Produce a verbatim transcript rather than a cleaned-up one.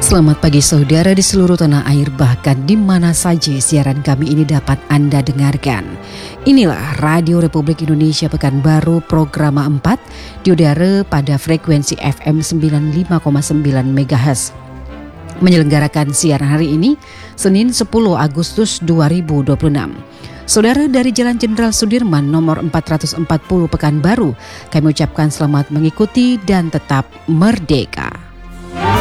Selamat pagi saudara di seluruh tanah air, bahkan di mana saja siaran kami ini dapat Anda dengarkan. Inilah Radio Republik Indonesia Pekanbaru program empat di udara pada frekuensi F M sembilan puluh lima koma sembilan megahertz. Menyelenggarakan siaran hari ini Senin sepuluh Agustus dua ribu dua puluh enam. Saudara dari Jalan Jenderal Sudirman nomor empat ratus empat puluh Pekanbaru, kami ucapkan selamat mengikuti dan tetap merdeka.